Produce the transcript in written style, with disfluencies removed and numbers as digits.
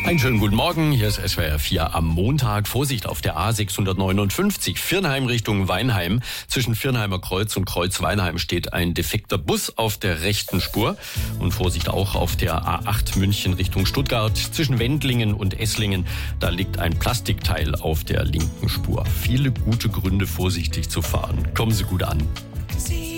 Einen schönen guten Morgen, hier ist SWR 4 am Montag. Vorsicht auf der A659, Viernheim Richtung Weinheim. Zwischen Viernheimer Kreuz und Kreuz Weinheim steht ein defekter Bus auf der rechten Spur. Und Vorsicht auch auf der A8 München Richtung Stuttgart. Zwischen Wendlingen und Esslingen, da liegt ein Plastikteil auf der linken Spur. Viele gute Gründe, vorsichtig zu fahren. Kommen Sie gut an.